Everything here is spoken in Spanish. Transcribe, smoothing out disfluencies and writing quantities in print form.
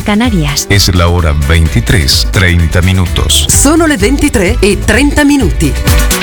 Canarias. Es la hora 23:30 minutos. Sono le 23:30 minuti.